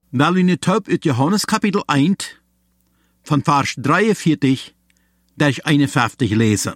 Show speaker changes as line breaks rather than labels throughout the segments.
Wel u nu taub uit Johannes kapitel 1, van vers 43 durch 51 lesen.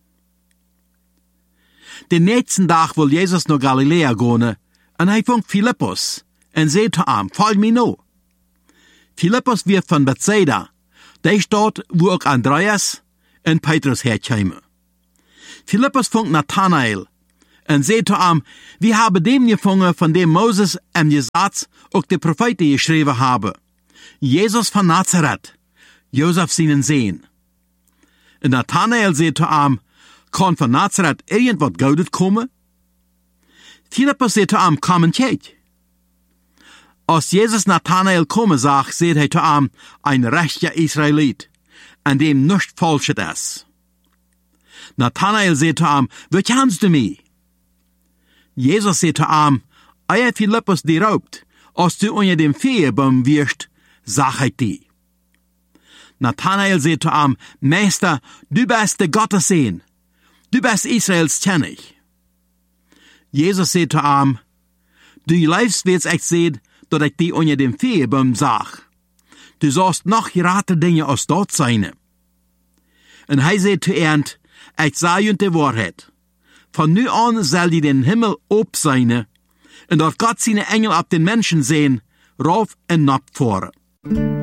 Den nächsten Tag will Jesus nach Galiläa gehen, und er fängt Philippus, und sagt zu ihm, folg mir noch. Philippus wird von Bethsaida, der dort, wo auch Andreas und Petrus herkämen. Philippus fängt Nathanael, und sagt zu ihm, wir haben dem gefunden, von dem Moses im Gesetz auch die Propheten geschrieben haben. Jesus von Nazareth, Josef seinen Sohn. Und Nathanael sagt zu ihm, kann von Nazareth irgendwas Gutes kommen? Philippus sagt zu ihm, komm und kijk. Als Jesus Nathanael kommen sah, sagt er zu ihm, ein rechter Israelit, an dem nichts Falsches ist. Nathanael sagt zu ihm, wie kennst du mich? Jesus sagt zu ihm, euer Philippus dir raubt, als du unter dem Feigenbaum wirst, sag ich dir. Nathanael sagt zu ihm, Meister, du bist der Gottessohn, du bist Israels König. Jesus sagt zu ihm, du lebst, wie ich sehe, dass ich dich unter dem Feigenbaum sag. Du sollst noch gerate Dinge als dort sein. Und er sagt zu ihm, ich sage dir die Wahrheit. Von nu an soll die den Himmel ob sein, und dort Gott seine Engel ab den Menschen sehen, rauf und nab fahren.